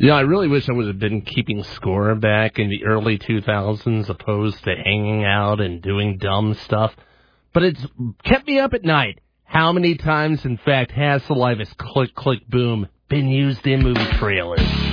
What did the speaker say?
Yeah, I really wish I would have been keeping score back in the early 2000s opposed to hanging out and doing dumb stuff. But it's kept me up at night. How many times, in fact, has Saliva's Click, Click, Boom been used in movie trailers?